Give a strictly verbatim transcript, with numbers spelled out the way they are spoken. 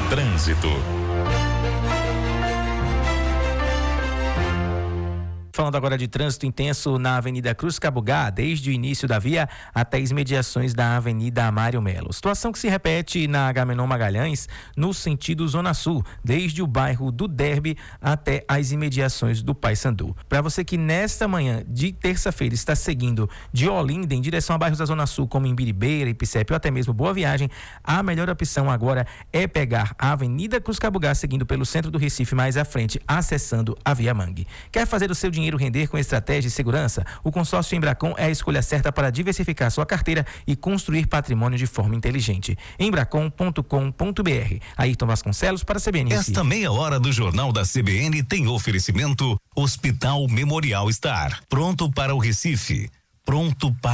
Trânsito. Falando agora de trânsito intenso na Avenida Cruz Cabugá, desde o início da via até as imediações da Avenida Amário Melo. Situação que se repete na Agamenon Magalhães, no sentido Zona Sul, desde o bairro do Derby até as imediações do Paissandu. Para você que nesta manhã de terça-feira está seguindo de Olinda em direção a bairros da Zona Sul, como Imbiribeira, Ipicep ou até mesmo Boa Viagem, a melhor opção agora é pegar a Avenida Cruz Cabugá, seguindo pelo centro do Recife, mais à frente, acessando a Via Mangue. Quer fazer o seu dinheiro render com estratégia e segurança? O consórcio Embracon é a escolha certa para diversificar sua carteira e construir patrimônio de forma inteligente. embracon ponto com ponto b r. Ayrton Vasconcelos para a C B N. Esta meia hora do Jornal da C B N tem oferecimento Hospital Memorial Star. Pronto para o Recife. Pronto para